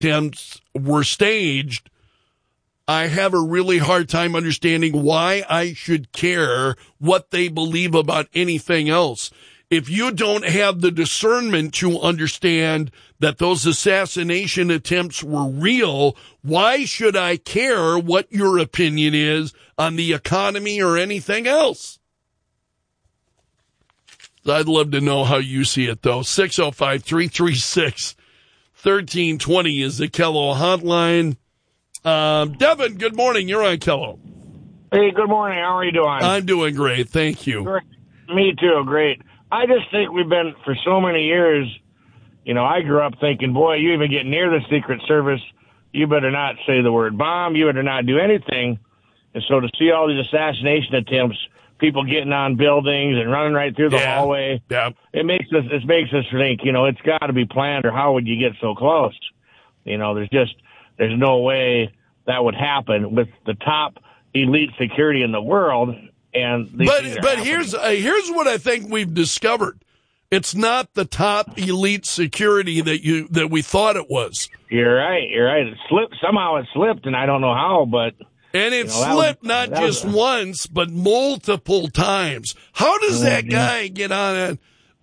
attempts were staged, I have a really hard time understanding why I should care what they believe about anything else. If you don't have the discernment to understand that those assassination attempts were real, why should I care what your opinion is on the economy or anything else? I'd love to know how you see it, though. 605-336-1320 is the Kello hotline. Devin, good morning. You're on Kello. Hey, good morning. How are you doing? I'm doing great. Thank you. Great. Me too. Great. I just think we've been, for so many years, I grew up thinking, boy, you even get near the Secret Service, you better not say the word bomb, you better not do anything. And so to see all these assassination attempts, people getting on buildings and running right through the hallway, it makes us think, it's got to be planned, or how would you get so close? There's no way that would happen with the top elite security in the world. But here's what I think we've discovered. It's not the top elite security that we thought it was. You're right. It slipped. Somehow it slipped, and I don't know how, but. And it slipped not just once, but multiple times. How does that guy get on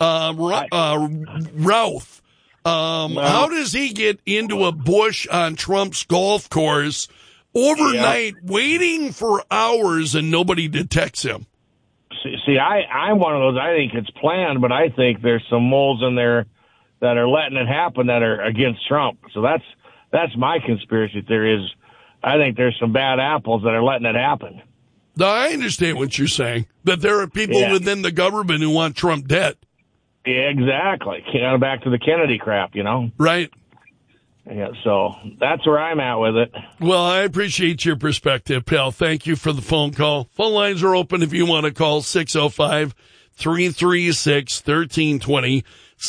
Routh? How does he get into a bush on Trump's golf course overnight, waiting for hours, and nobody detects him? See, I'm one of those. I think it's planned, but I think there's some moles in there that are letting it happen that are against Trump. So that's my conspiracy theory. Is I think there's some bad apples that are letting it happen. No, I understand what you're saying. That there are people within the government who want Trump dead. Yeah, exactly. Back to the Kennedy crap, Right. Yeah, so that's where I'm at with it. Well, I appreciate your perspective, pal. Thank you for the phone call. Phone lines are open if you want to call 605-336-1320,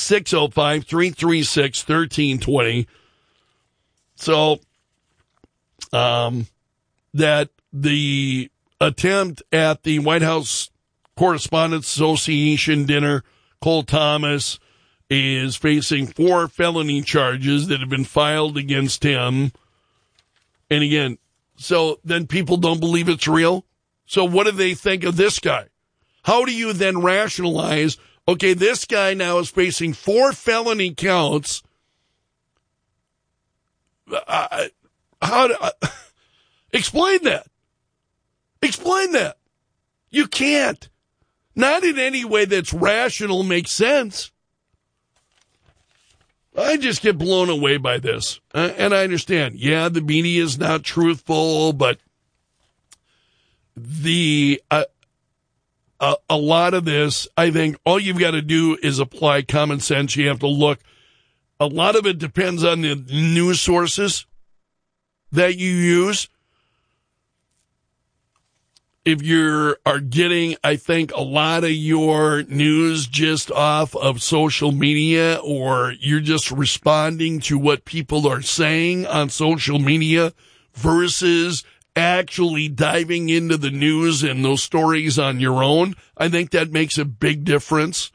605-336-1320. So, that the attempt at the White House Correspondents Association dinner, Cole Thomas is facing 4 felony charges that have been filed against him. And again, so then people don't believe it's real. So what do they think of this guy? How do you then rationalize, okay, this guy now is facing 4 felony counts. Explain that. Explain that. You can't. Not in any way that's rational, makes sense. I just get blown away by this. And I understand, the media is not truthful, but a lot of this, I think all you've got to do is apply common sense. You have to look. A lot of it depends on the news sources that you use. If you are getting, I think, a lot of your news just off of social media, or you're just responding to what people are saying on social media versus actually diving into the news and those stories on your own, I think that makes a big difference.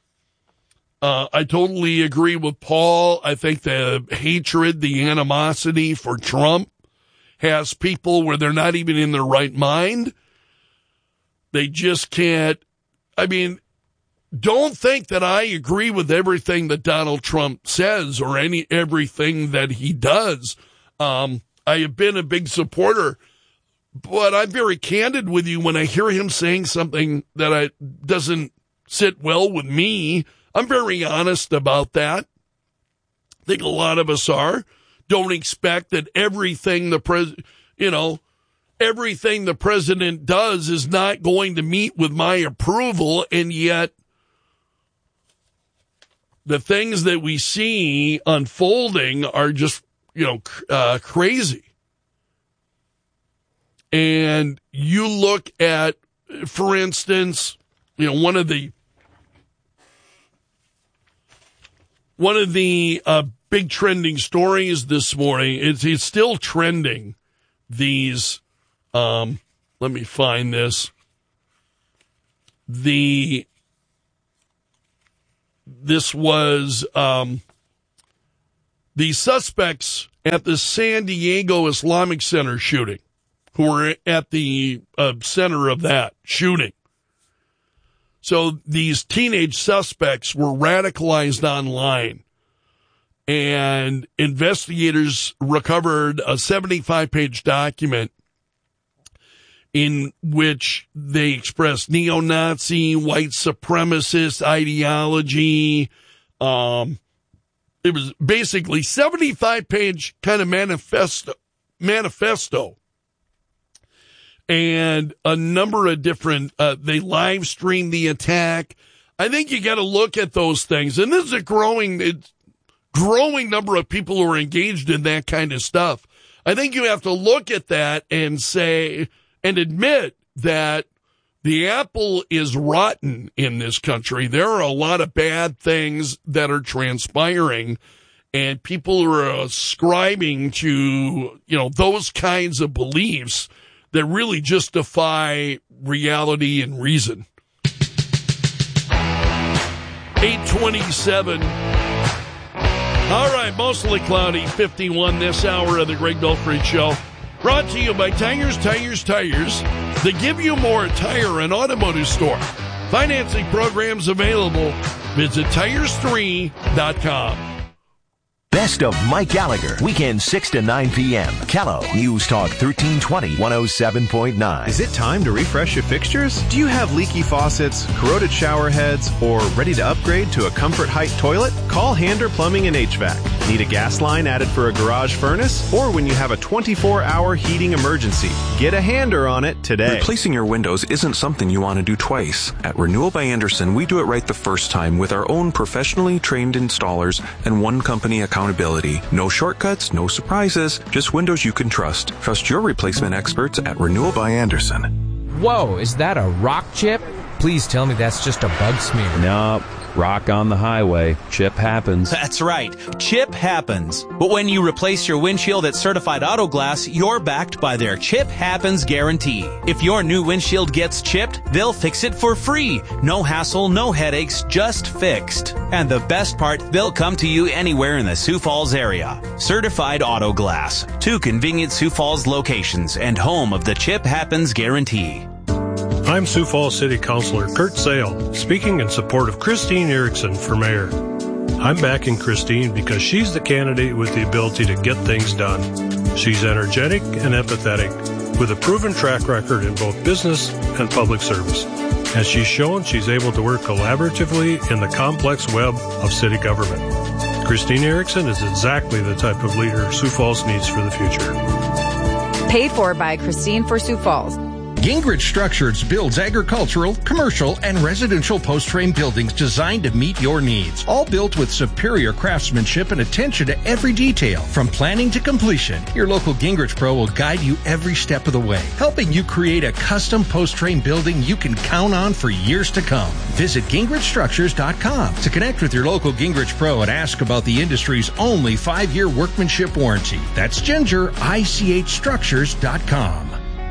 I totally agree with Paul. I think the hatred, the animosity for Trump has people where they're not even in their right mind. They just can't. I mean, don't think that I agree with everything that Donald Trump says or everything that he does. I have been a big supporter, but I'm very candid with you when I hear him saying something that doesn't sit well with me. I'm very honest about that. I think a lot of us are. Don't expect that everything everything the president does is not going to meet with my approval, and yet the things that we see unfolding are just, crazy. And you look at, for instance, one of the big trending stories this morning, it's still trending, these, let me find this. This was, the suspects at the San Diego Islamic Center shooting, who were at the center of that shooting. So these teenage suspects were radicalized online, and investigators recovered a 75-page document in which they expressed neo-Nazi, white supremacist ideology. It was basically 75-page kind of manifesto. And a number of different, they live streamed the attack. I think you got to look at those things. And this is a growing number of people who are engaged in that kind of stuff. I think you have to look at that and say, and admit that the apple is rotten in this country. There are a lot of bad things that are transpiring, and people are ascribing to, those kinds of beliefs that really just defy reality and reason. 8:27. All right, mostly cloudy, 51 this hour of the Greg Belfry Show. Brought to you by Tires. They give you more tire and automotive store. Financing programs available. Visit tires3.com. Best of Mike Gallagher, weekend 6 to 9 p.m. Kello, News Talk 1320, 107.9. Is it time to refresh your fixtures? Do you have leaky faucets, corroded shower heads, or ready to upgrade to a Comfort Height toilet? Call Hander Plumbing and HVAC. Need a gas line added for a garage furnace? Or when you have a 24-hour heating emergency? Get a Hander on it today. Replacing your windows isn't something you want to do twice. At Renewal by Andersen, we do it right the first time with our own professionally trained installers and one company accountability. No shortcuts, no surprises, just windows you can trust. Trust your replacement experts at Renewal by Andersen. Whoa, is that a rock chip? Please tell me that's just a bug smear. No, rock on the highway. Chip happens. That's right. Chip happens. But when you replace your windshield at Certified Auto Glass, you're backed by their Chip Happens guarantee. If your new windshield gets chipped, they'll fix it for free. No hassle, no headaches, just fixed. And the best part, they'll come to you anywhere in the Sioux Falls area. Certified Auto Glass. 2 convenient Sioux Falls locations and home of the Chip Happens guarantee. I'm Sioux Falls City Councilor Kurt Sale, speaking in support of Christine Erickson for mayor. I'm backing Christine because she's the candidate with the ability to get things done. She's energetic and empathetic, with a proven track record in both business and public service. As she's shown, she's able to work collaboratively in the complex web of city government. Christine Erickson is exactly the type of leader Sioux Falls needs for the future. Paid for by Christine for Sioux Falls. Gingrich Structures builds agricultural, commercial, and residential post-frame buildings designed to meet your needs. All built with superior craftsmanship and attention to every detail. From planning to completion, your local Gingrich Pro will guide you every step of the way, helping you create a custom post-frame building you can count on for years to come. Visit GingrichStructures.com to connect with your local Gingrich Pro and ask about the industry's only 5-year workmanship warranty. That's GingerICHStructures.com.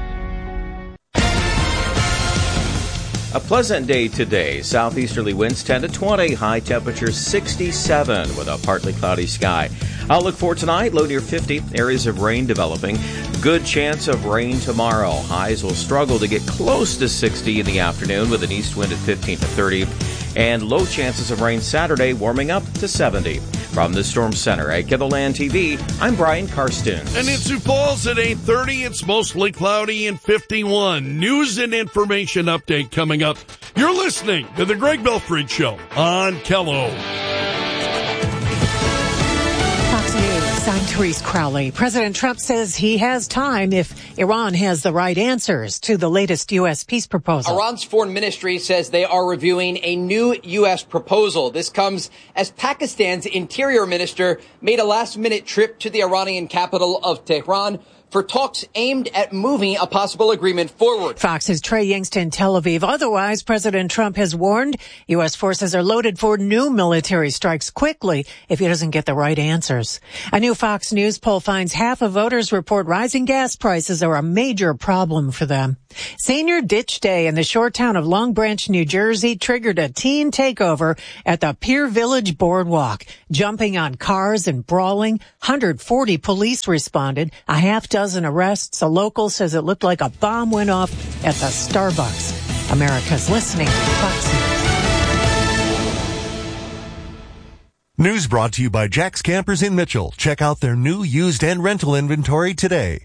A pleasant day today. Southeasterly winds 10 to 20. High temperature 67 with a partly cloudy sky. Outlook for tonight, low near 50. Areas of rain developing. Good chance of rain tomorrow. Highs will struggle to get close to 60 in the afternoon with an east wind at 15 to 30. And low chances of rain Saturday, warming up to 70. From the Storm Center at KENDLLAND TV, I'm Brian Karstens. And in Sioux Falls at 8:30, it's mostly cloudy and 51. News and information update coming up. You're listening to the Greg Belfry Show on Kello. Fox News, I'm Therese Crowley. President Trump says he has time if Iran has the right answers to the latest U.S. peace proposal. Iran's foreign ministry says they are reviewing a new U.S. proposal. This comes as Pakistan's interior minister made a last-minute trip to the Iranian capital of Tehran for talks aimed at moving a possible agreement forward. Fox's Trey Yingst in Tel Aviv. Otherwise, President Trump has warned U.S. forces are loaded for new military strikes quickly if he doesn't get the right answers. A new Fox News poll finds half of voters report rising gas prices are a major problem for them. Senior Ditch Day in the shore town of Long Branch, New Jersey triggered a teen takeover at the Pier Village Boardwalk. Jumping on cars and brawling, 140 police responded, a half dozen arrests. A local says it looked like a bomb went off at the Starbucks. America's listening to Fox News. News brought to you by Jack's Campers in Mitchell. Check out their new, used, and rental inventory today.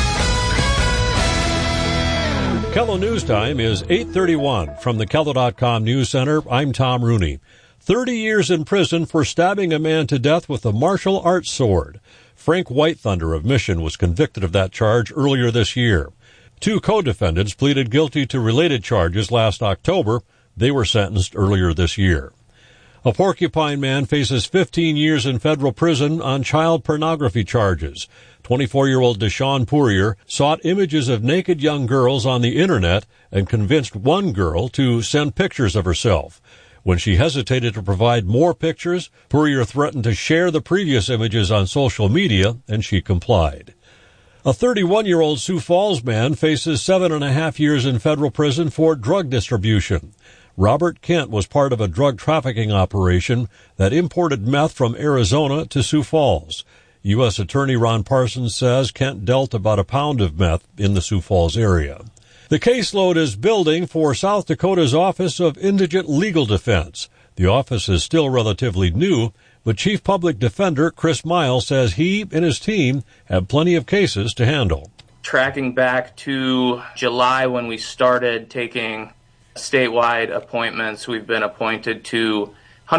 KELO News Time is 8:31. From the KELO.com News Center, I'm Tom Rooney. 30 years in prison for stabbing a man to death with a martial arts sword. Frank White Thunder of Mission was convicted of that charge earlier this year. 2 co-defendants pleaded guilty to related charges last October. They were sentenced earlier this year. A Porcupine man faces 15 years in federal prison on child pornography charges. 24-year-old Deshaun Poirier sought images of naked young girls on the Internet and convinced one girl to send pictures of herself. When she hesitated to provide more pictures, Poirier threatened to share the previous images on social media, and she complied. A 31-year-old Sioux Falls man faces 7.5 years in federal prison for drug distribution. Robert Kent was part of a drug trafficking operation that imported meth from Arizona to Sioux Falls. U.S. Attorney Ron Parsons says Kent dealt about a pound of meth in the Sioux Falls area. The caseload is building for South Dakota's Office of Indigent Legal Defense. The office is still relatively new, but Chief Public Defender Chris Miles says he and his team have plenty of cases to handle. Tracking back to July when we started taking statewide appointments, we've been appointed to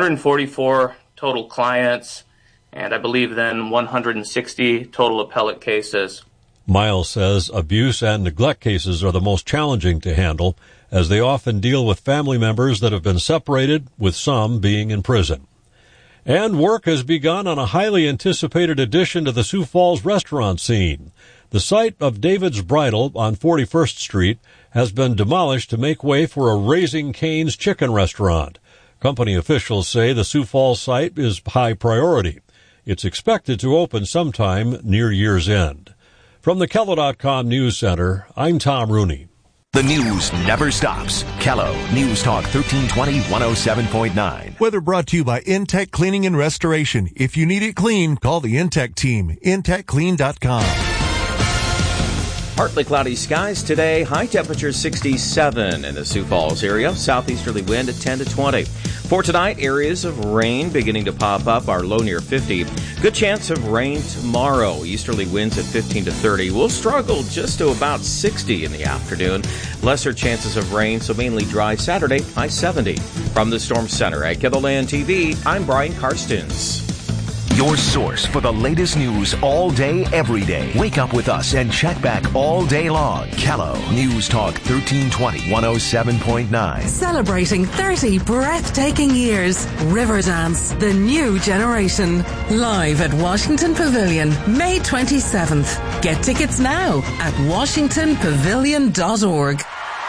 144 total clients, and I believe then 160 total appellate cases. Miles says abuse and neglect cases are the most challenging to handle, as they often deal with family members that have been separated, with some being in prison. And work has begun on a highly anticipated addition to the Sioux Falls restaurant scene. The site of David's Bridal on 41st Street has been demolished to make way for a Raising Cane's chicken restaurant. Company officials say the Sioux Falls site is high priority. It's expected to open sometime near year's end. From the KELO.com News Center, I'm Tom Rooney. The news never stops. KELO News Talk 1320 107.9. Weather brought to you by Intech Cleaning and Restoration. If you need it clean, call the Intech team. IntechClean.com. Partly cloudy skies today. High temperature 67 in the Sioux Falls area. Southeasterly wind at 10 to 20. For tonight, areas of rain beginning to pop up. Our low near 50. Good chance of rain tomorrow. Easterly winds at 15 to 30. We'll struggle just to about 60 in the afternoon. Lesser chances of rain, so mainly dry Saturday. High 70. From the Storm Center at KELOLAND TV, I'm Brian Karstens. Your source for the latest news all day, every day. Wake up with us and check back all day long. KELO News Talk 1320 107.9. Celebrating 30 breathtaking years. Riverdance, the new generation. Live at Washington Pavilion, May 27th. Get tickets now at washingtonpavilion.org.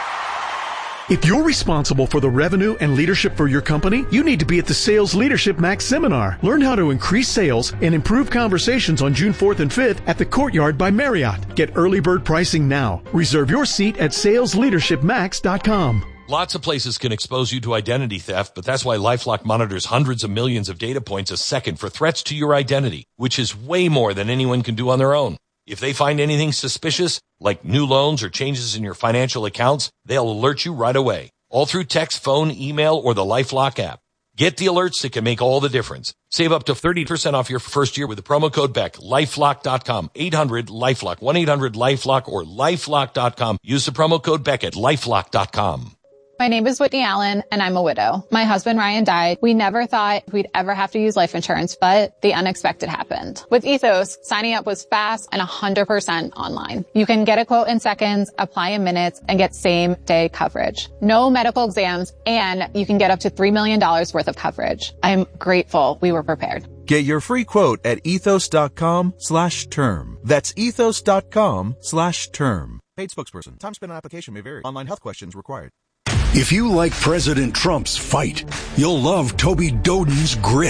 If you're responsible for the revenue and leadership for your company, you need to be at the Sales Leadership Max Seminar. Learn how to increase sales and improve conversations on June 4th and 5th at the Courtyard by Marriott. Get early bird pricing now. Reserve your seat at salesleadershipmax.com. Lots of places can expose you to identity theft, but that's why LifeLock monitors hundreds of millions of data points a second for threats to your identity, which is way more than anyone can do on their own. If they find anything suspicious, like new loans or changes in your financial accounts, they'll alert you right away. All through text, phone, email, or the LifeLock app. Get the alerts that can make all the difference. Save up to 30% off your first year with the promo code BECK. LifeLock.com. 800-LifeLock. 1-800-LifeLock or LifeLock.com. Use the promo code BECK at LifeLock.com. My name is Whitney Allen, and I'm a widow. My husband, Ryan, died. We never thought we'd ever have to use life insurance, but the unexpected happened. With Ethos, signing up was fast and 100% online. You can get a quote in seconds, apply in minutes, and get same-day coverage. No medical exams, and you can get up to $3 million worth of coverage. I'm grateful we were prepared. Get your free quote at ethos.com/term. That's ethos.com/term. Paid spokesperson. Time spent on application may vary. Online health questions required. If you like President Trump's fight, you'll love Toby Doden's grit.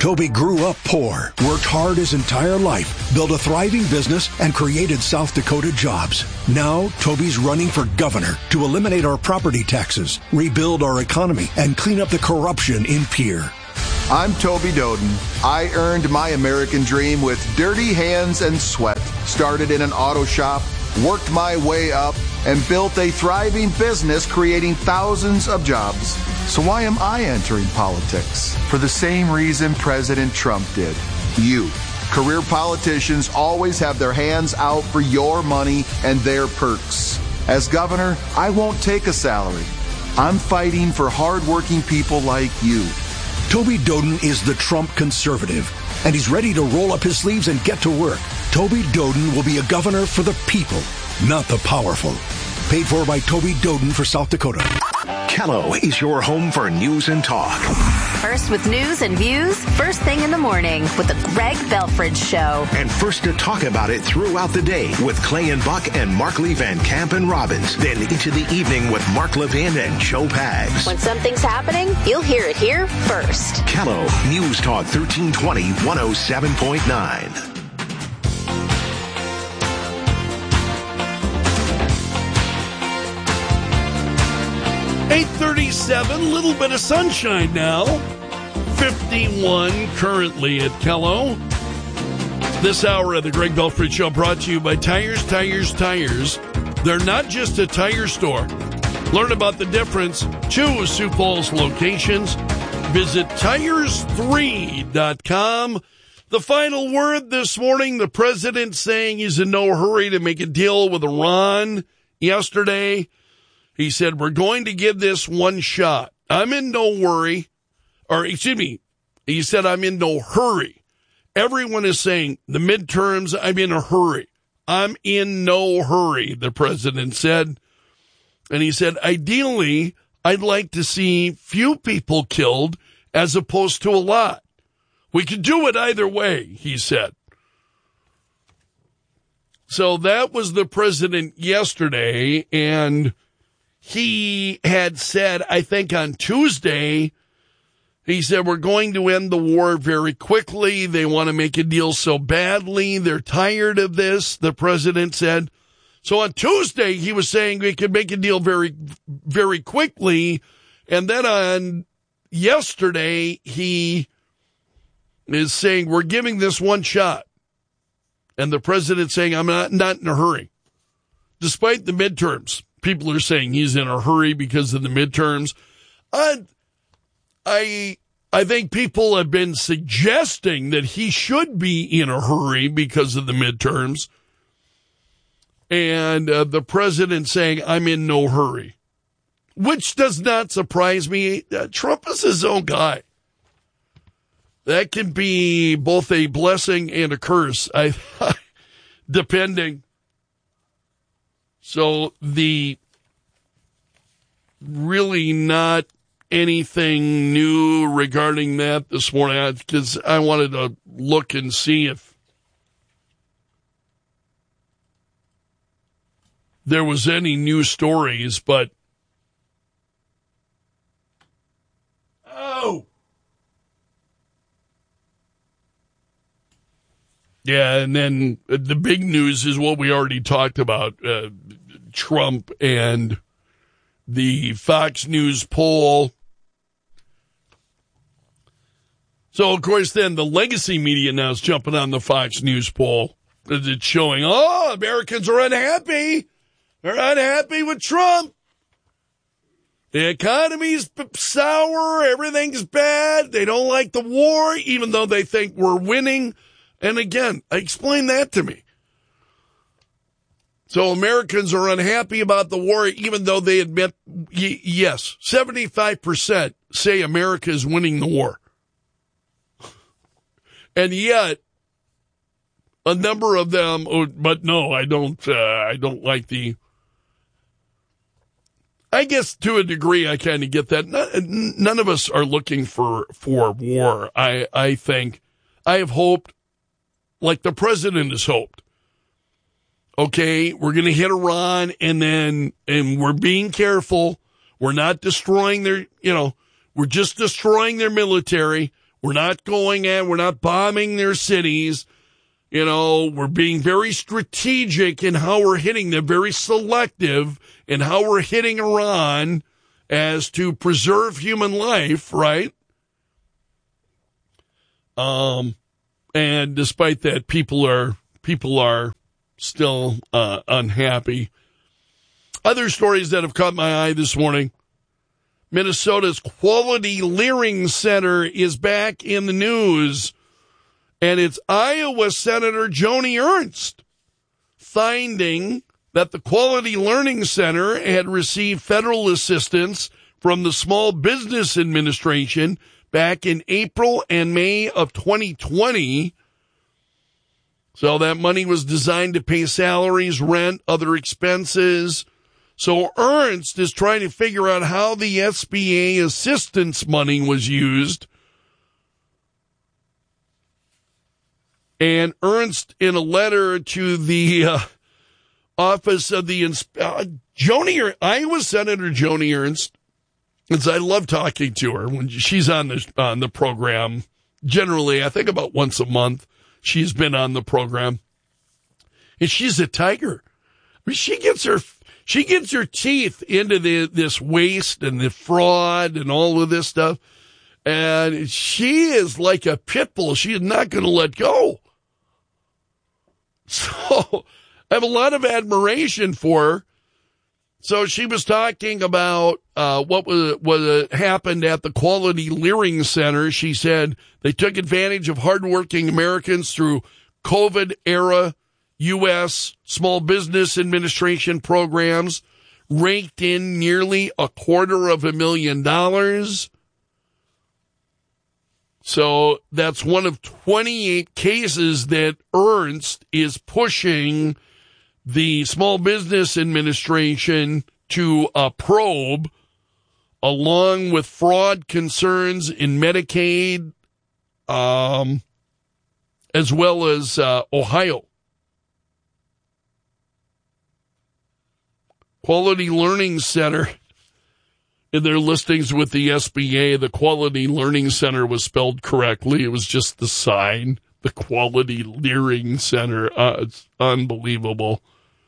Toby grew up poor, worked hard his entire life, built a thriving business, and created South Dakota jobs. Now, Toby's running for governor to eliminate our property taxes, rebuild our economy, and clean up the corruption in Pierre. I'm Toby Doden. I earned my American dream with dirty hands and sweat. Started in an auto shop, worked my way up, and built a thriving business creating thousands of jobs. So why am I entering politics? For the same reason President Trump did. You. Career politicians always have their hands out for your money and their perks. As governor, I won't take a salary. I'm fighting for hardworking people like you. Toby Doden is the Trump conservative, and he's ready to roll up his sleeves and get to work. Toby Doden will be a governor for the people, not the powerful. Paid for by Toby Doden for South Dakota. Kello is your home for news and talk. First with news and views, first thing in the morning with the Greg Belfridge Show. And first to talk about it throughout the day with Clay and Buck and Mark Lee Van Camp and Robbins. Then into the evening with Mark Levin and Joe Pags. When something's happening, you'll hear it here first. Kello, News Talk 1320, 107.9. 8:37, little bit of sunshine now. 51 currently at Kello. This hour of the Greg Belfridge Show brought to you by Tires. They're not just a tire store. Learn about the difference. 2 Sioux Falls locations. Visit tires3.com. The final word this morning, the president saying he's in no hurry to make a deal with Iran yesterday. He said, we're going to give this one shot. I'm in no worry. He said, I'm in no hurry. Everyone is saying the midterms, I'm in a hurry. I'm in no hurry, the president said. And he said, ideally, I'd like to see few people killed as opposed to a lot. We could do it either way, he said. So that was the president yesterday, and he had said, I think on Tuesday, he said, we're going to end the war very quickly. They want to make a deal so badly. They're tired of this, the president said. So on Tuesday, he was saying we could make a deal very, very quickly. And then on yesterday, he is saying, we're giving this one shot. And the president saying, I'm not in a hurry. Despite the midterms. People are saying he's in a hurry because of the midterms. I think people have been suggesting that he should be in a hurry because of the midterms. And the president saying, I'm in no hurry. Which does not surprise me. Trump is his own guy. That can be both a blessing and a curse, depending. So really not anything new regarding that this morning, because I wanted to look and see if there was any new stories, but yeah, and then the big news is what we already talked about, Trump and the Fox News poll. So, of course, then the legacy media now is jumping on the Fox News poll. It's showing, Americans are unhappy. They're unhappy with Trump. The economy's sour. Everything's bad. They don't like the war, even though they think we're winning. And again, explain that to me. So Americans are unhappy about the war, even though they admit, yes, 75% say America is winning the war. And yet, a number of them, but no, I don't like the, I guess to a degree I kind of get that. None of us are looking for war. I think, I have hoped, like the president has hoped. Okay, we're going to hit Iran, and we're being careful. We're not destroying their, we're just destroying their military. We're not we're not bombing their cities. We're being very strategic in how we're hitting them, very selective in how we're hitting Iran as to preserve human life, right? And despite that, people are still unhappy. Other stories that have caught my eye this morning. Minnesota's Quality Learning Center is back in the news, and it's Iowa Senator Joni Ernst finding that the Quality Learning Center had received federal assistance from the Small Business Administration back in April and May of 2020. So that money was designed to pay salaries, rent, other expenses. So Ernst is trying to figure out how the SBA assistance money was used. And Ernst, in a letter to the office of the Iowa Senator Joni Ernst, because I love talking to her when she's on the program. Generally, I think about once a month, she's been on the program, and she's a tiger. I mean, she gets her teeth into this waste and the fraud and all of this stuff, and she is like a pit bull. She is not going to let go. So I have a lot of admiration for her. So she was talking about what happened at the Quality Learning Center. She said they took advantage of hardworking Americans through COVID-era U.S. Small Business Administration programs, raked in nearly $250,000. So that's one of 28 cases that Ernst is pushing the Small Business Administration to probe, along with fraud concerns in Medicaid, as well as Ohio. Quality Learning Center, in their listings with the SBA, the Quality Learning Center was spelled correctly. It was just the sign, the Quality Learning Center. It's unbelievable.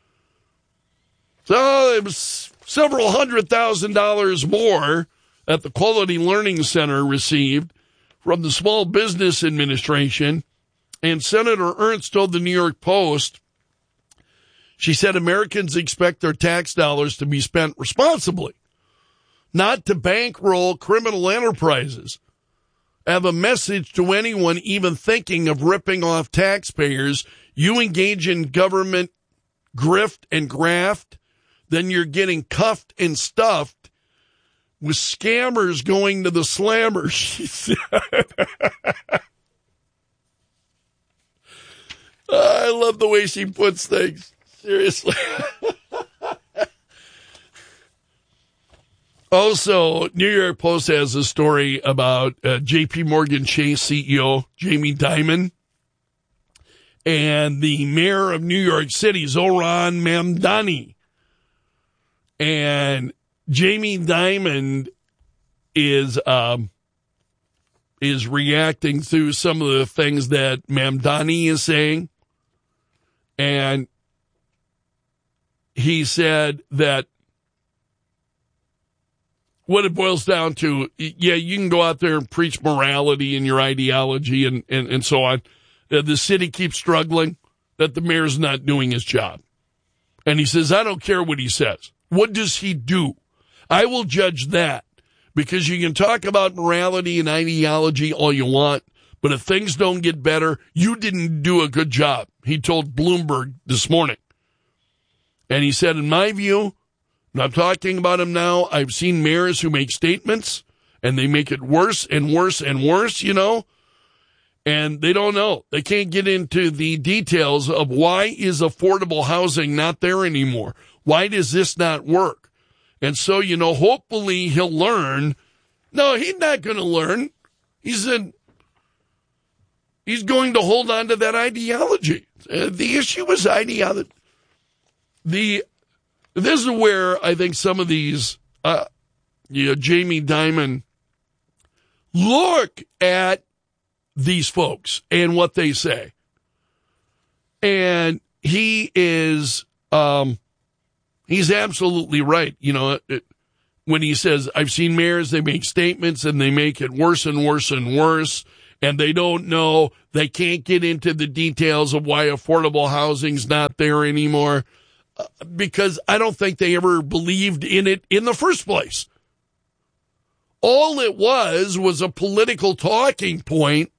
So it was several $100,000 more that the Quality Learning Center received from the Small Business Administration. And Senator Ernst told the New York Post, she said Americans expect their tax dollars to be spent responsibly, not to bankroll criminal enterprises. I have a message to anyone even thinking of ripping off taxpayers. You engage in government grift and graft, then you're getting cuffed and stuffed with scammers going to the slammers, she said. I love the way she puts things. Seriously. Also, New York Post has a story about J.P. Morgan Chase CEO Jamie Dimon and the mayor of New York City, Zohran Mamdani. And Jamie Dimon is reacting to some of the things that Mamdani is saying. And he said that what it boils down to, yeah, you can go out there and preach morality and your ideology and so on. The city keeps struggling, that the mayor's not doing his job. And he says, I don't care what he says. What does he do? I will judge that, because you can talk about morality and ideology all you want, but if things don't get better, you didn't do a good job, he told Bloomberg this morning. And he said, in my view, and I'm talking about him now, I've seen mayors who make statements, and they make it worse and worse and worse, and they don't know. They can't get into the details of why is affordable housing not there anymore? Why does this not work? And so, hopefully he'll learn. No, he's not going to learn. He's going to hold on to that ideology. The issue is ideology. This is where I think some of these, Jamie Dimon, look at these folks and what they say. And he is, he's absolutely right. You know, when he says, I've seen mayors, they make statements and they make it worse and worse and worse. And they don't know, they can't get into the details of why affordable housing's not there anymore. Because I don't think they ever believed in it in the first place. All it was a political talking point.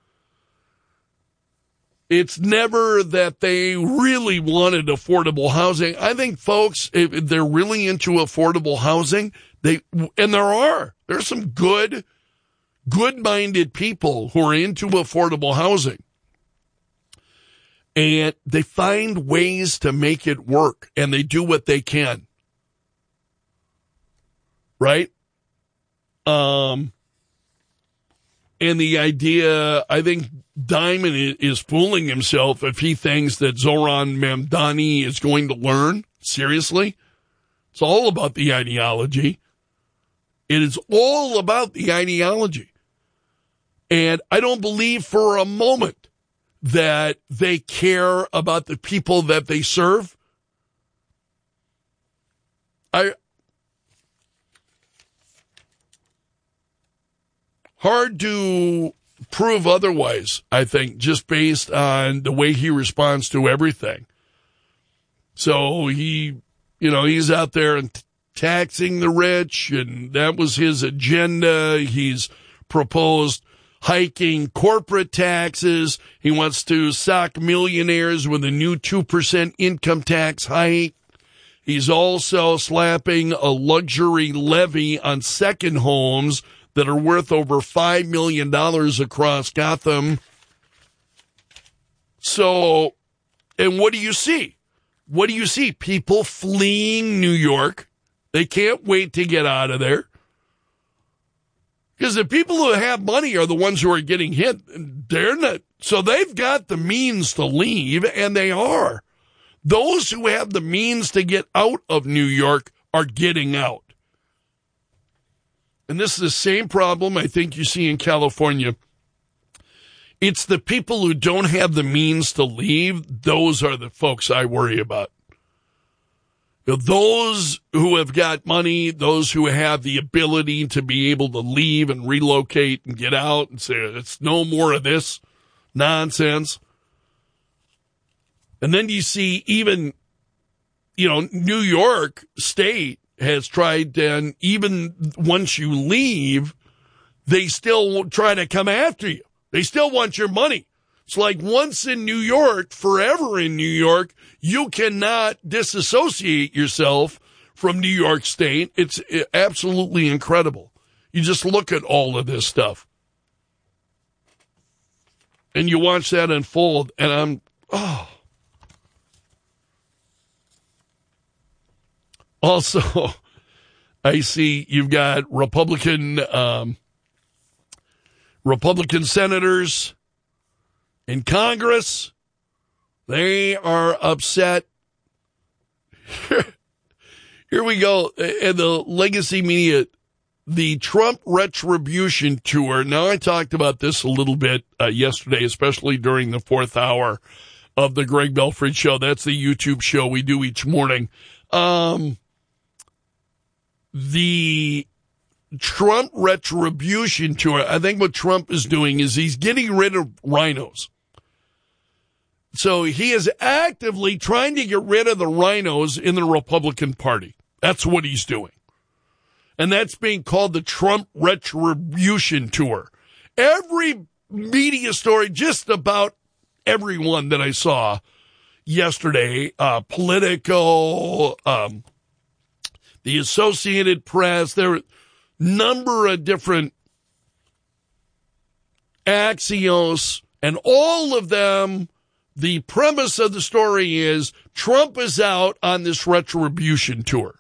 It's never that they really wanted affordable housing. I think folks, if they're really into affordable housing, there's some good-minded people who are into affordable housing. And they find ways to make it work, and they do what they can. Right? And the idea, I think Diamond is fooling himself if he thinks that Zoran Mamdani is going to learn. Seriously? It's all about the ideology. It is all about the ideology. And I don't believe for a moment that they care about the people that they serve. Hard to prove otherwise, I think, just based on the way he responds to everything. So he's out there and taxing the rich, and that was his agenda. He's proposed hiking corporate taxes. He wants to sock millionaires with a new 2% income tax hike. He's also slapping a luxury levy on second homes that are worth over $5 million across Gotham. So, and what do you see? What do you see? People fleeing New York. They can't wait to get out of there. Because the people who have money are the ones who are getting hit. They're not. So they've got the means to leave, and they are. Those who have the means to get out of New York are getting out. And this is the same problem I think you see in California. It's the people who don't have the means to leave. Those are the folks I worry about. Those who have got money, those who have the ability to be able to leave and relocate and get out and say, it's no more of this nonsense. And then you see even, New York State has tried, and even once you leave, they still try to come after you. They still want your money. It's like once in New York, forever in New York, you cannot disassociate yourself from New York State. It's absolutely incredible. You just look at all of this stuff. And you watch that unfold, and Also, I see you've got Republican senators in Congress. They are upset. Here we go. And the legacy media, the Trump retribution tour. Now, I talked about this a little bit yesterday, especially during the fourth hour of the Greg Belford Show. That's the YouTube show we do each morning. The Trump retribution tour, I think what Trump is doing is he's getting rid of rhinos. So he is actively trying to get rid of the rhinos in the Republican Party. That's what he's doing. And that's being called the Trump retribution tour. Every media story, just about everyone that I saw yesterday, Politico, the Associated Press, there were a number of different Axios, and all of them, the premise of the story is Trump is out on this retribution tour.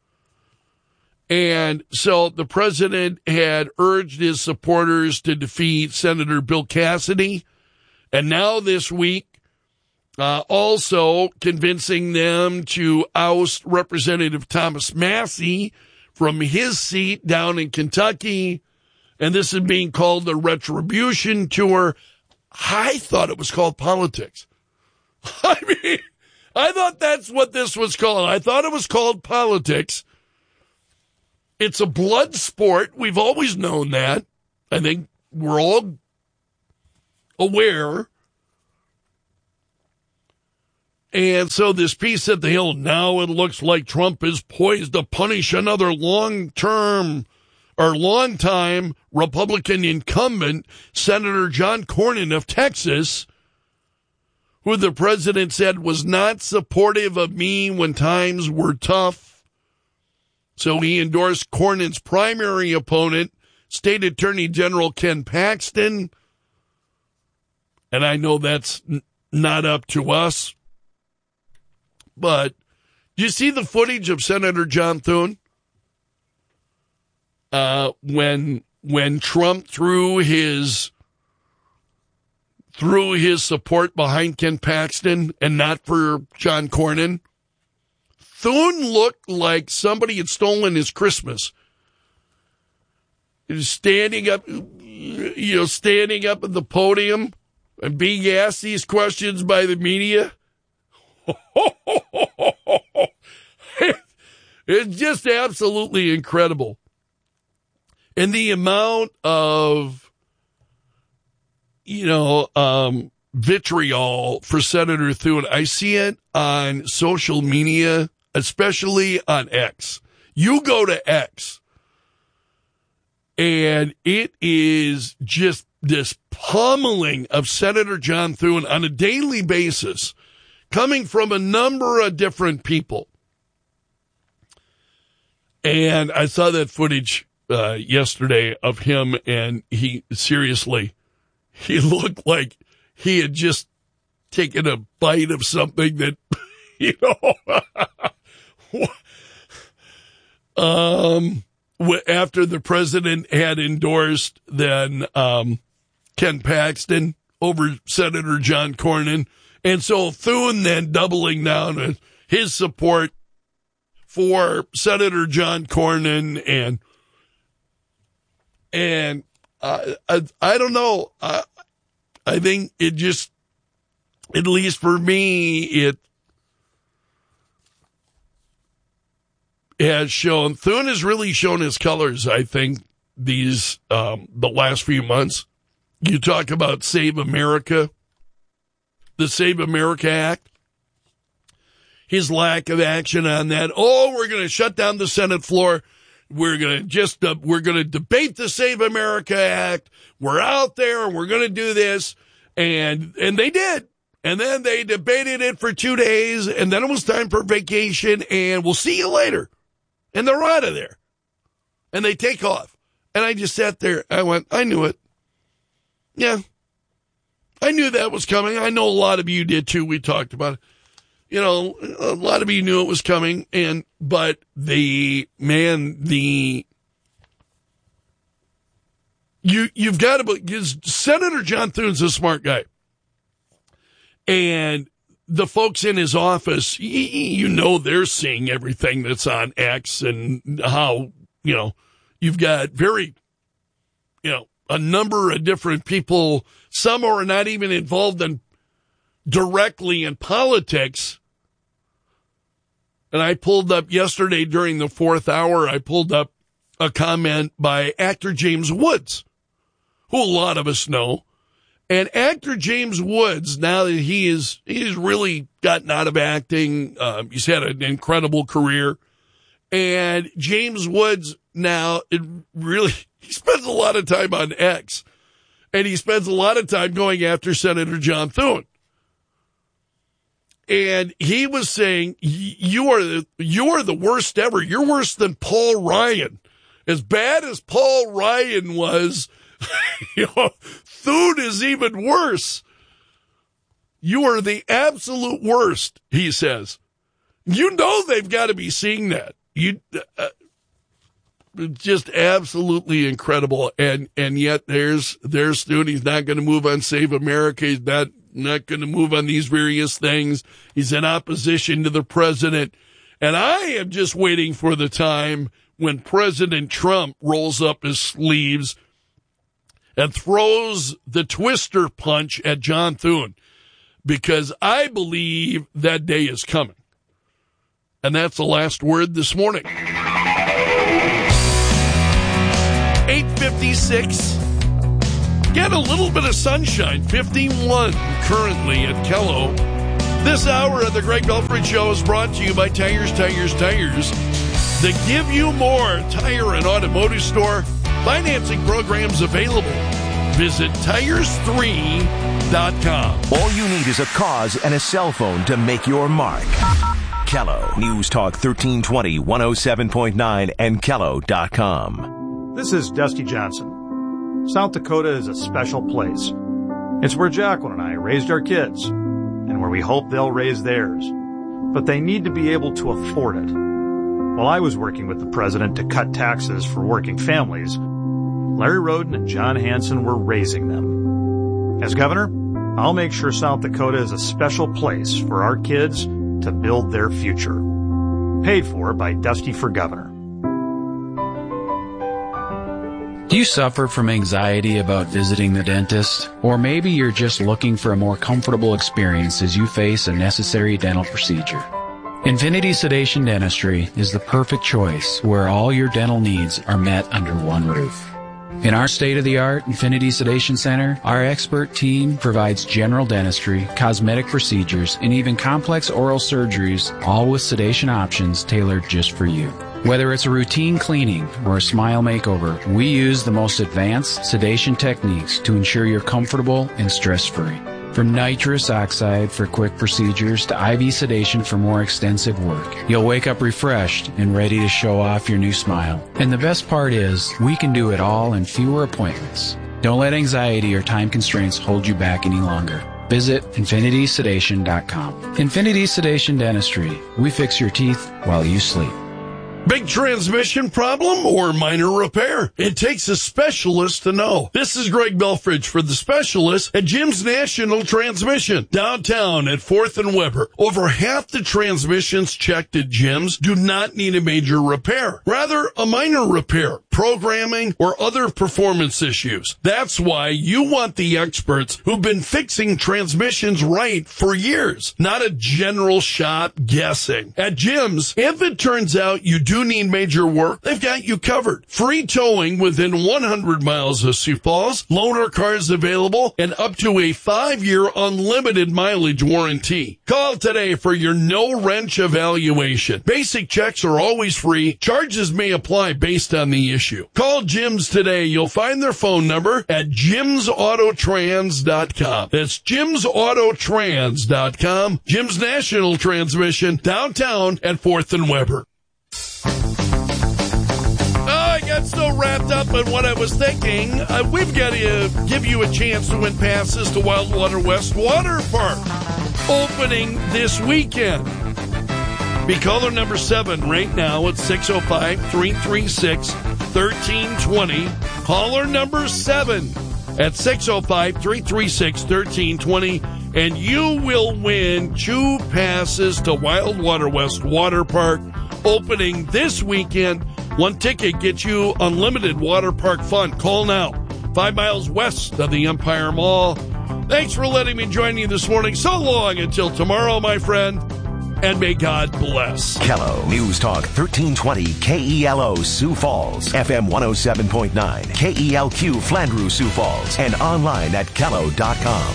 And so the president had urged his supporters to defeat Senator Bill Cassidy. And now this week, also convincing them to oust Representative Thomas Massie from his seat down in Kentucky. And this is being called the retribution tour. I thought it was called politics. I mean, I thought that's what this was called. I thought it was called politics. It's a blood sport. We've always known that. I think we're all aware. And so this piece at the Hill, now it looks like Trump is poised to punish another long-time Republican incumbent, Senator John Cornyn of Texas, who the president said was not supportive of me when times were tough. So he endorsed Cornyn's primary opponent, State Attorney General Ken Paxton. And I know that's not up to us. But do you see the footage of Senator John Thune? When Trump threw his support behind Ken Paxton and not for John Cornyn, Thune looked like somebody had stolen his Christmas. He was standing up at the podium and being asked these questions by the media. It's just absolutely incredible. And the amount of, vitriol for Senator Thune, I see it on social media, especially on X. You go to X, and it is just this pummeling of Senator John Thune on a daily basis, coming from a number of different people. And I saw that footage yesterday of him, and he looked like he had just taken a bite of something that, after the president had endorsed then Ken Paxton over Senator John Cornyn. And so Thune then doubling down on his support for Senator John Cornyn, and I don't know. I think it just, at least for me, it has shown, Thune has really shown his colors, I think, the last few months. You talk about Save America, the Save America Act, his lack of action on that. Oh, we're going to shut down the Senate floor. We're going to debate the Save America Act. We're out there and we're going to do this. And they did. And then they debated it for 2 days, and then it was time for vacation, and we'll see you later. And they're out of there. And they take off. And I just sat there. I went, I knew it. Yeah. I knew that was coming. I know a lot of you did too. We talked about it. A lot of you knew it was coming, but you've got to, because Senator John Thune's a smart guy. And the folks in his office, they're seeing everything that's on X, and how, you've got a number of different people. Some are not even involved directly in politics. And I pulled up yesterday during the 4th hour, I pulled up a comment by actor James Woods, who a lot of us know. And actor James Woods, now that he's really gotten out of acting, he's had an incredible career. And James Woods now, he spends a lot of time on X. And he spends a lot of time going after Senator John Thune. And he was saying, you are the worst ever. You're worse than Paul Ryan. As bad as Paul Ryan was, Thune is even worse. You are the absolute worst, he says. They've got to be seeing that. Just absolutely incredible. And yet there's Thune. He's not going to move on Save America. He's not going to move on these various things. He's in opposition to the president. And I am just waiting for the time when President Trump rolls up his sleeves and throws the twister punch at John Thune, because I believe that day is coming. And that's the last word this morning. 8:56. Get a little bit of sunshine. 51 currently at Kello. This hour of the Greg Belfridge Show is brought to you by Tires. They give you more. Tire and automotive store. Financing programs available. Visit tires3.com. All you need is a cause and a cell phone to make your mark. Kello News Talk 1320, 107.9 and Kello.com. This is Dusty Johnson. South Dakota is a special place. It's where Jacqueline and I raised our kids, and where we hope they'll raise theirs. But they need to be able to afford it. While I was working with the president to cut taxes for working families, Larry Roden and John Hanson were raising them. As governor, I'll make sure South Dakota is a special place for our kids to build their future. Paid for by Dusty for Governor. Do you suffer from anxiety about visiting the dentist? Or maybe you're just looking for a more comfortable experience as you face a necessary dental procedure. Infinity Sedation Dentistry is the perfect choice where all your dental needs are met under one roof. In our state-of-the-art Infinity Sedation Center, our expert team provides general dentistry, cosmetic procedures, and even complex oral surgeries, all with sedation options tailored just for you. Whether it's a routine cleaning or a smile makeover, we use the most advanced sedation techniques to ensure you're comfortable and stress-free. From nitrous oxide for quick procedures to IV sedation for more extensive work, you'll wake up refreshed and ready to show off your new smile. And the best part is, we can do it all in fewer appointments. Don't let anxiety or time constraints hold you back any longer. Visit infinitysedation.com. Infinity Sedation Dentistry. We fix your teeth while you sleep. Big transmission problem or minor repair? It takes a specialist to know. This is Greg Belfridge for the specialist at Jim's National Transmission, downtown at 4th and Weber. Over half the transmissions checked at Jim's do not need a major repair, rather a minor repair, programming, or other performance issues. That's why you want the experts who've been fixing transmissions right for years, not a general shop guessing. At Jim's, if it turns out you do need major work, they've got you covered. Free towing within 100 miles of Sioux Falls, loaner cars available, and up to a 5-year unlimited mileage warranty. Call today for your no-wrench evaluation. Basic checks are always free. Charges may apply based on the issue. Call Jim's today. You'll find their phone number at jimsautotrans.com. That's jimsautotrans.com. Jim's National Transmission, downtown at 4th and Weber. I got so wrapped up in what I was thinking. We've got to give you a chance to win passes to Wildwater West Water Park, opening this weekend. Be caller number 7 right now at 605-336-1320. Caller number 7 at 605-336-1320. And you will win 2 passes to Wildwater West Water Park, opening this weekend. 1 ticket gets you unlimited water park fun. Call now. 5 miles west of the Empire Mall. Thanks for letting me join you this morning. So long until tomorrow, my friend. And may God bless. Kello News Talk 1320 KELO Sioux Falls, FM 107.9, KELQ Flandreau Sioux Falls, and online at Kello.com.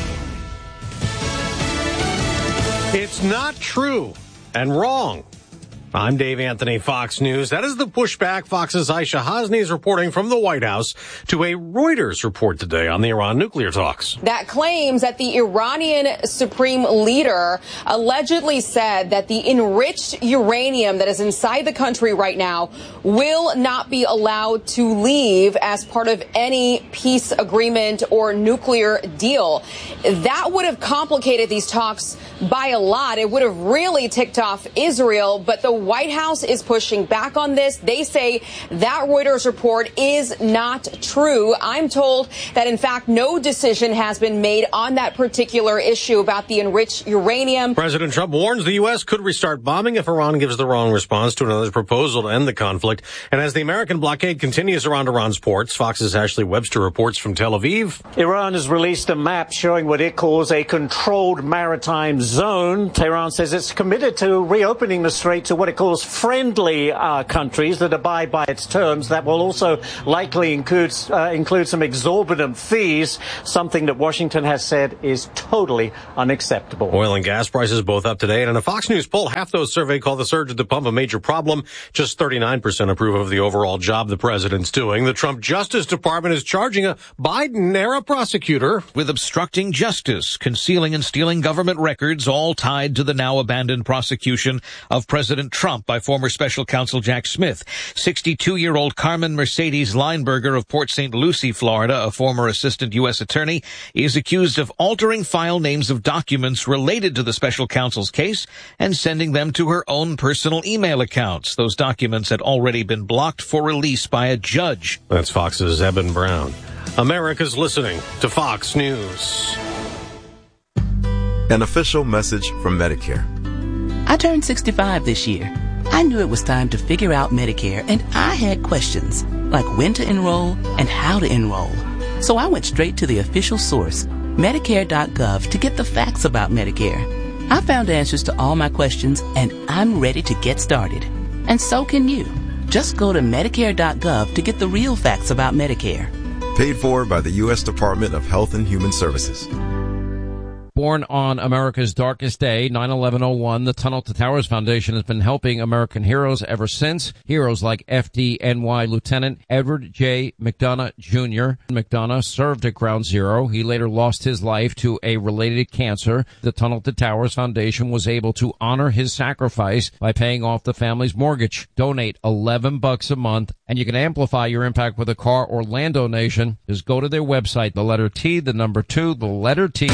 It's not true and wrong. I'm Dave Anthony, Fox News. That is the pushback Fox's Aisha Hasni is reporting from the White House to a Reuters report today on the Iran nuclear talks. That claims that the Iranian supreme leader allegedly said that the enriched uranium that is inside the country right now will not be allowed to leave as part of any peace agreement or nuclear deal. That would have complicated these talks by a lot. It would have really ticked off Israel, but the White House is pushing back on this. They say that Reuters report is not true. I'm told that, in fact, no decision has been made on that particular issue about the enriched uranium. President Trump warns the U.S. could restart bombing if Iran gives the wrong response to another proposal to end the conflict. And as the American blockade continues around Iran's ports, Fox's Ashley Webster reports from Tel Aviv. Iran has released a map showing what it calls a controlled maritime zone. Tehran says it's committed to reopening the strait to what it calls friendly countries that abide by its terms. That will also likely include some exorbitant fees, something that Washington has said is totally unacceptable. Oil and gas prices both up today. And in a Fox News poll, half those surveyed call the surge at the pump a major problem. Just 39% approve of the overall job the president's doing. The Trump Justice Department is charging a Biden-era prosecutor with obstructing justice, concealing and stealing government records, all tied to the now abandoned prosecution of President Trump by former special counsel Jack Smith. 62-year-old Carmen Mercedes Lineberger of Port St. Lucie, Florida, a former assistant U.S. attorney, is accused of altering file names of documents related to the special counsel's case and sending them to her own personal email accounts. Those documents had already been blocked for release by a judge. That's Fox's Eben Brown. America's listening to Fox News. An official message from Medicare. I turned 65 this year. I knew it was time to figure out Medicare, and I had questions, like when to enroll and how to enroll. So I went straight to the official source, Medicare.gov, to get the facts about Medicare. I found answers to all my questions, and I'm ready to get started. And so can you. Just go to Medicare.gov to get the real facts about Medicare. Paid for by the U.S. Department of Health and Human Services. Born on America's darkest day, 9/11/01, the Tunnel to Towers Foundation has been helping American heroes ever since. Heroes like FDNY Lieutenant Edward J. McDonough Jr. McDonough served at Ground Zero. He later lost his life to a related cancer. The Tunnel to Towers Foundation was able to honor his sacrifice by paying off the family's mortgage. Donate $11 a month, and you can amplify your impact with a car or land donation. Just go to their website, the letter T, the number 2, the letter T.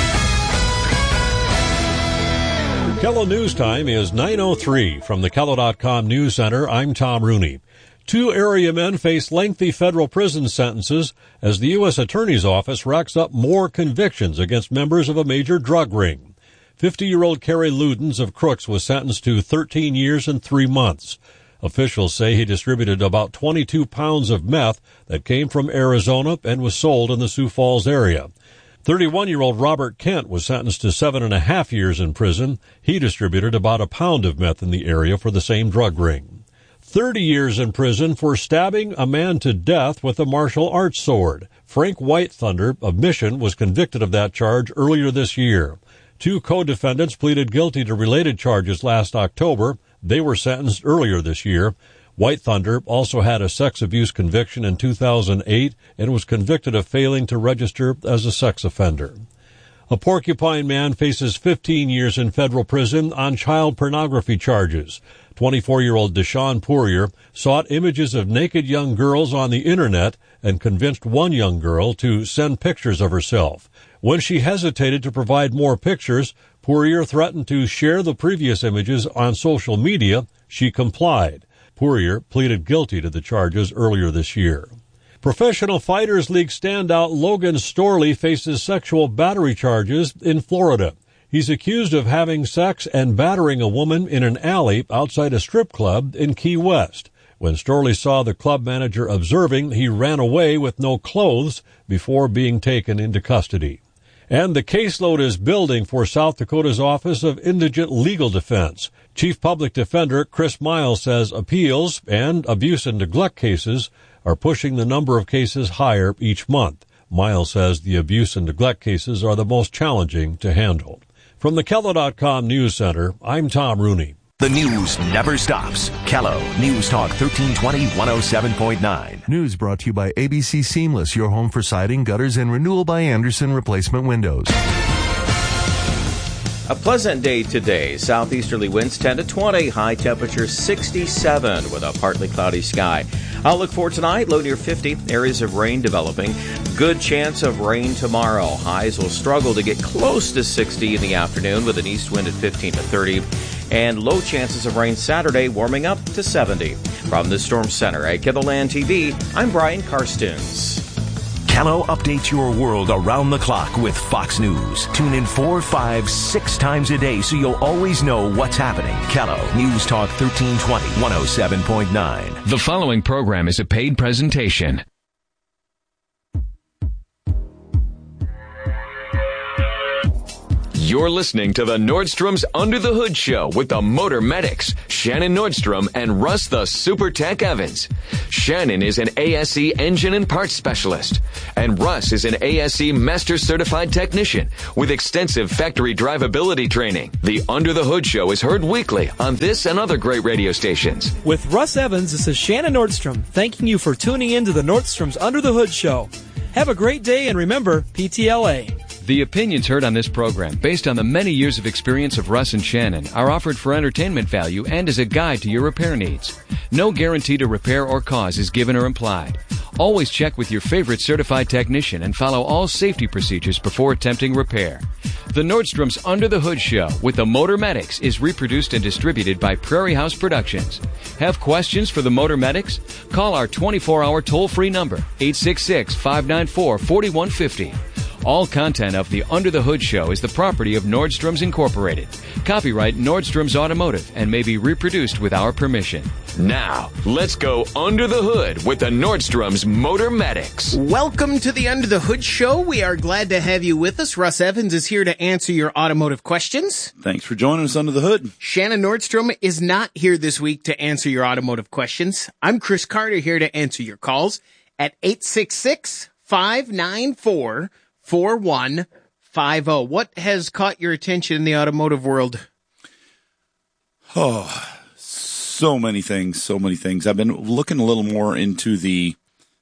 KELO News Time is 9:03 from the KELO.com News Center. I'm Tom Rooney. 2 area men face lengthy federal prison sentences as the U.S. Attorney's Office racks up more convictions against members of a major drug ring. 50-year-old Kerry Ludens of Crooks was sentenced to 13 years and 3 months. Officials say he distributed about 22 pounds of meth that came from Arizona and was sold in the Sioux Falls area. 31-year-old Robert Kent was sentenced to 7.5 years in prison. He distributed about a pound of meth in the area for the same drug ring. 30 years in prison for stabbing a man to death with a martial arts sword. Frank Whitethunder of Mission was convicted of that charge earlier this year. 2 co-defendants pleaded guilty to related charges last October. They were sentenced earlier this year. Whitethunder also had a sex abuse conviction in 2008 and was convicted of failing to register as a sex offender. A Porcupine man faces 15 years in federal prison on child pornography charges. 24-year-old Deshaun Poirier sought images of naked young girls on the Internet and convinced one young girl to send pictures of herself. When she hesitated to provide more pictures, Poirier threatened to share the previous images on social media. She complied. Poirier pleaded guilty to the charges earlier this year. Professional Fighters League standout Logan Storley faces sexual battery charges in Florida. He's accused of having sex and battering a woman in an alley outside a strip club in Key West. When Storley saw the club manager observing, he ran away with no clothes before being taken into custody. And the caseload is building for South Dakota's Office of Indigent Legal Defense. Chief Public Defender Chris Miles says appeals and abuse and neglect cases are pushing the number of cases higher each month. Miles says the abuse and neglect cases are the most challenging to handle. From the KELO.com News Center, I'm Tom Rooney. The news never stops. KELO News Talk 1320 107.9. News brought to you by ABC Seamless, your home for siding, gutters, and renewal by Anderson replacement windows. A pleasant day today. Southeasterly winds 10 to 20. High temperature 67 with a partly cloudy sky. Outlook for tonight, low near 50. Areas of rain developing. Good chance of rain tomorrow. Highs will struggle to get close to 60 in the afternoon with an east wind at 15 to 30. and low chances of rain Saturday, warming up to 70. From the Storm Center at KELOLAND TV, I'm Brian Karstens. Kello updates your world around the clock with Fox News. Tune in 4, 5, 6 times a day so you'll always know what's happening. Kello News Talk 1320, 107.9. The following program is a paid presentation. You're listening to the Nordstrom's Under the Hood Show with the Motor Medics, Shannon Nordstrom and Russ the Super Tech Evans. Shannon is an ASE engine and parts specialist, and Russ is an ASE Master Certified Technician with extensive factory drivability training. The Under the Hood Show is heard weekly on this and other great radio stations. With Russ Evans, this is Shannon Nordstrom, thanking you for tuning in to the Nordstrom's Under the Hood Show. Have a great day, and remember, PTLA. The opinions heard on this program, based on the many years of experience of Russ and Shannon, are offered for entertainment value and as a guide to your repair needs. No guarantee to repair or cause is given or implied. Always check with your favorite certified technician and follow all safety procedures before attempting repair. The Nordstrom's Under the Hood Show with the Motor Medics is reproduced and distributed by Prairie House Productions. Have questions for the Motor Medics? Call our 24-hour toll-free number, 866-594-4150. All content of the Under the Hood Show is the property of Nordstrom's Incorporated. Copyright Nordstrom's Automotive and may be reproduced with our permission. Now, let's go under the hood with the Nordstrom's Motor Medics. Welcome to the Under the Hood Show. We are glad to have you with us. Russ Evans is here to answer your automotive questions. Thanks for joining us under the hood. Shannon Nordstrom is not here this week to answer your automotive questions. I'm Chris Carter here to answer your calls at 866-594-4150. What has caught your attention in the automotive world? Oh, so many things. I've been looking a little more into the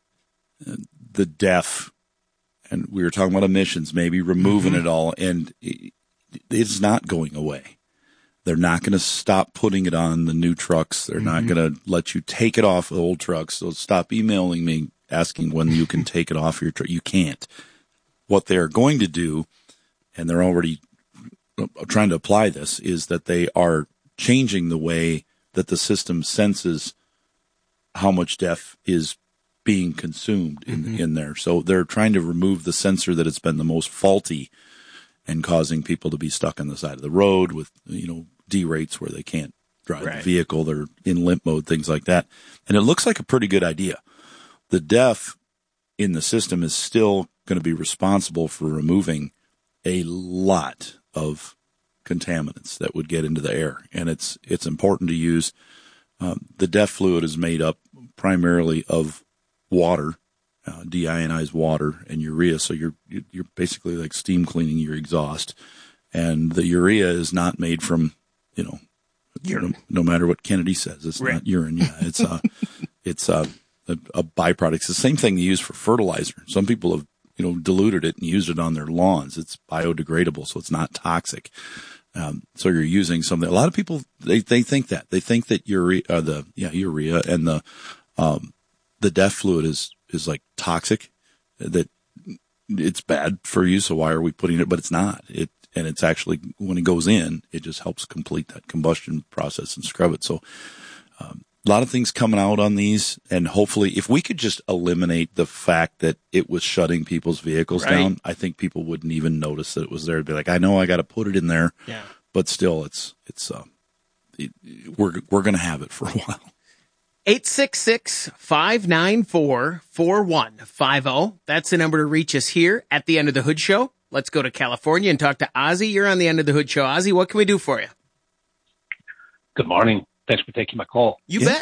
DEF, and we were talking about emissions, maybe removing it all, and it's not going away. They're not going to stop putting it on the new trucks. They're not going to let you take it off the old trucks. So stop emailing me asking when you can take it off your truck. You can't. What they're going to do, and they're already trying to apply this, is that they are changing the way that the system senses how much DEF is being consumed in there. So they're trying to remove the sensor that it's been the most faulty and causing people to be stuck on the side of the road with, derates where they can't drive the vehicle. They're in limp mode, things like that. And it looks like a pretty good idea. The DEF in the system is still going to be responsible for removing a lot of contaminants that would get into the air, and it's important to use. The DEF fluid is made up primarily of water, deionized water, and urea. So you're basically like steam cleaning your exhaust, and the urea is not made from urine. No matter what Kennedy says, it's not urine. Yeah, it's a byproduct. It's the same thing they use for fertilizer. Some people have diluted it and used it on their lawns. It's biodegradable, so it's not toxic. So you're using something. A lot of people they think that urea and the DEF fluid is like toxic, that it's bad for you. So why are we putting it? But it's not. And it's actually, when it goes in, it just helps complete that combustion process and scrub it. So a lot of things coming out on these, and hopefully if we could just eliminate the fact that it was shutting people's vehicles down, I think people wouldn't even notice that it was there. It'd be like, I know I got to put it in there, but still we're going to have it for a while. 866-594-4150. That's the number to reach us here at the End of the Hood Show. Let's go to California and talk to Ozzy. You're on the End of the Hood Show. Ozzy, what can we do for you? Good morning. Thanks for taking my call. You bet.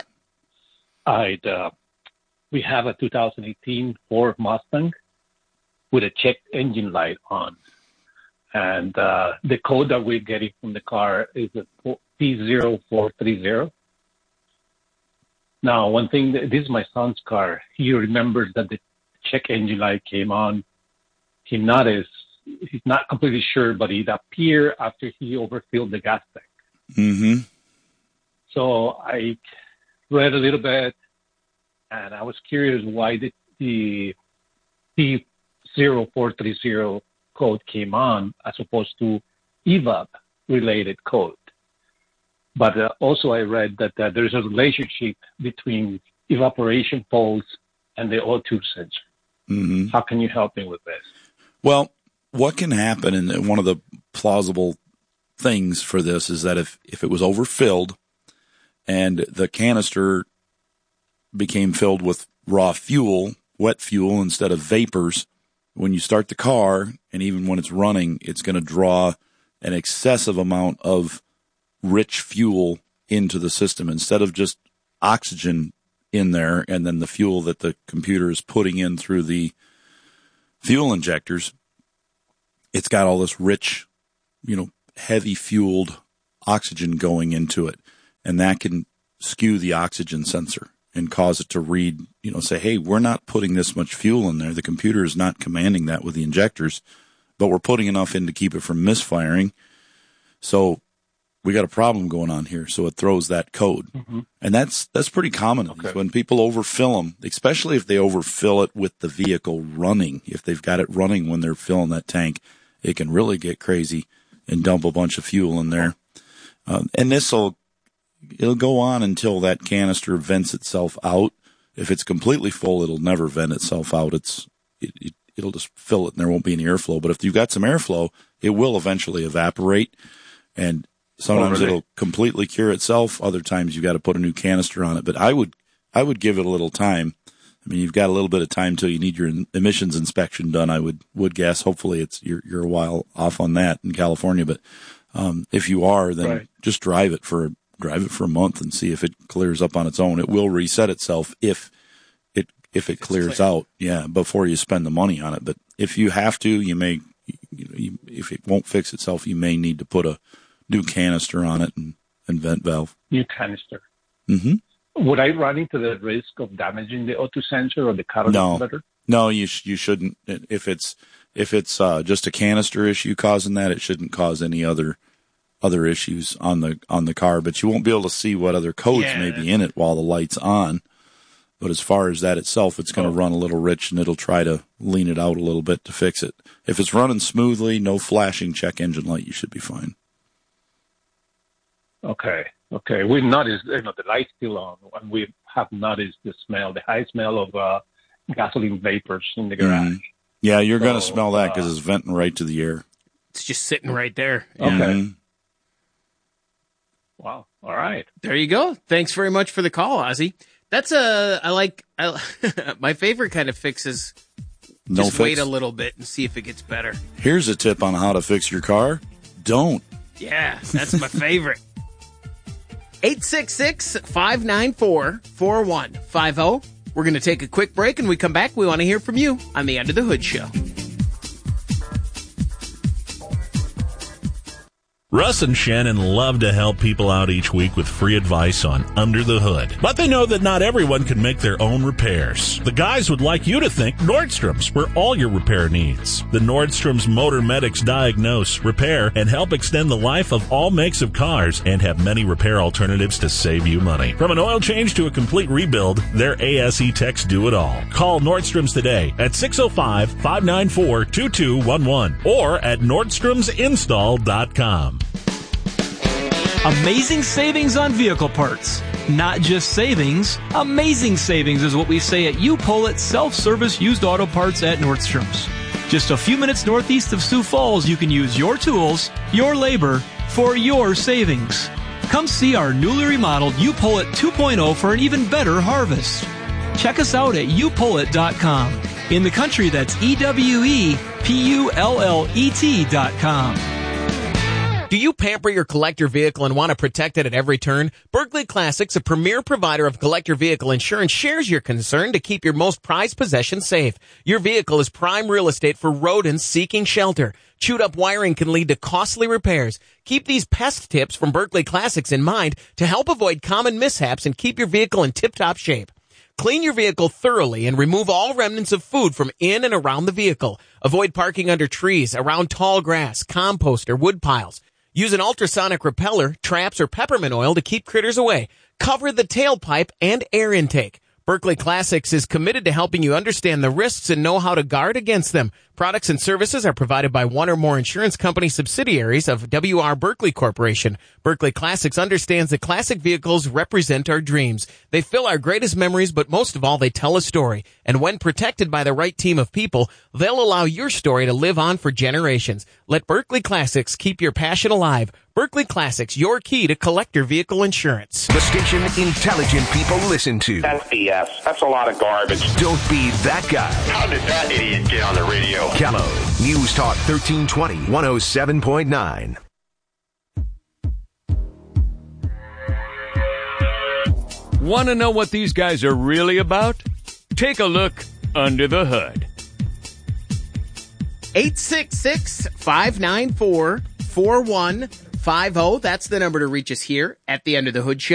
We have a 2018 Ford Mustang with a check engine light on. And the code that we're getting from the car is a P0430. Now, one thing, this is my son's car. He remembers that the check engine light came on. He's not completely sure, but it appeared after he overfilled the gas tank. Mm-hmm. So I read a little bit, and I was curious why the P0430 code code came on as opposed to EVAP-related code. But also I read that there's a relationship between evaporation faults and the O2 sensor. Mm-hmm. How can you help me with this? Well, what can happen, and one of the plausible things for this is that if it was overfilled and the canister became filled with raw fuel, wet fuel instead of vapors, when you start the car and even when it's running, it's going to draw an excessive amount of rich fuel into the system instead of just oxygen in there and then the fuel that the computer is putting in through the fuel injectors. It's got all this rich, heavy fueled oxygen going into it, and that can skew the oxygen sensor and cause it to read, say, hey, we're not putting this much fuel in there. The computer is not commanding that with the injectors, but we're putting enough in to keep it from misfiring. So we got a problem going on here. So it throws that code. Mm-hmm. And that's pretty common. Okay. When people overfill them, especially if they overfill it with the vehicle running. If they've got it running when they're filling that tank, it can really get crazy and dump a bunch of fuel in there. And it'll go on until that canister vents itself out. If it's completely full, it'll never vent itself out. It'll just fill it and there won't be any airflow. But if you've got some airflow, it will eventually evaporate, and sometimes it'll completely cure itself. Other times you got to put a new canister on it. But I would give it a little time. I mean, you've got a little bit of time till you need your emissions inspection done. I would guess. Hopefully, you're a while off on that in California. But if you are, then just drive it for a month and see if it clears up on its own. It will reset itself if it clears out. Yeah, before you spend the money on it. But if you have to, you may. If it won't fix itself, you may need to put a new canister on it and vent valve. New canister. Mm-hmm. Would I run into the risk of damaging the O2 sensor or the catalytic converter? No, you shouldn't. If it's just a canister issue causing that, it shouldn't cause any other issues on the car. But you won't be able to see what other codes may be in it while the light's on. But as far as that itself, it's going to run a little rich, and it'll try to lean it out a little bit to fix it. If it's running smoothly, no flashing check engine light, you should be fine. Okay. We noticed, the light's still on, and we have noticed the high smell of gasoline vapors in the garage. Mm-hmm. Yeah, you're going to smell that because it's venting right to the air. It's just sitting right there. Okay. Mm-hmm. Wow. All right. There you go. Thanks very much for the call, Ozzy. That's my favorite kind of fix is just wait a little bit and see if it gets better. Here's a tip on how to fix your car. Don't. Yeah, that's my favorite. 866-594-4150. We're going to take a quick break, and we come back. We want to hear from you on the Under the Hood Show. Russ and Shannon love to help people out each week with free advice on Under the Hood. But they know that not everyone can make their own repairs. The guys would like you to think Nordstrom's for all your repair needs. The Nordstrom's Motor Medics diagnose, repair, and help extend the life of all makes of cars and have many repair alternatives to save you money. From an oil change to a complete rebuild, their ASE techs do it all. Call Nordstrom's today at 605-594-2211 or at nordstromsinstall.com. Amazing savings on vehicle parts. Not just savings, amazing savings is what we say at U-Pull-It Self-Service Used Auto Parts at Nordstrom's. Just a few minutes northeast of Sioux Falls, you can use your tools, your labor, for your savings. Come see our newly remodeled U-Pull-It 2.0 for an even better harvest. Check us out at upullit.com. In the country, that's EWEPULLET.com. Do you pamper your collector vehicle and want to protect it at every turn? Berkeley Classics, a premier provider of collector vehicle insurance, shares your concern to keep your most prized possession safe. Your vehicle is prime real estate for rodents seeking shelter. Chewed up wiring can lead to costly repairs. Keep these pest tips from Berkeley Classics in mind to help avoid common mishaps and keep your vehicle in tip-top shape. Clean your vehicle thoroughly and remove all remnants of food from in and around the vehicle. Avoid parking under trees, around tall grass, compost, or wood piles. Use an ultrasonic repeller, traps, or peppermint oil to keep critters away. Cover the tailpipe and air intake. Berkeley Classics is committed to helping you understand the risks and know how to guard against them. Products and services are provided by one or more insurance company subsidiaries of W.R. Berkley Corporation. Berkley Classics understands that classic vehicles represent our dreams. They fill our greatest memories, but most of all, they tell a story. And when protected by the right team of people, they'll allow your story to live on for generations. Let Berkley Classics keep your passion alive. Berkley Classics, your key to collector vehicle insurance. The station intelligent people listen to. That's BS. That's a lot of garbage. Don't be that guy. How did that idiot get on the radio? Kello, News Talk 1320, 107.9. Want to know what these guys are really about? Take a look under the hood. 866-594-4150. That's the number to reach us here at the Under the Hood Show.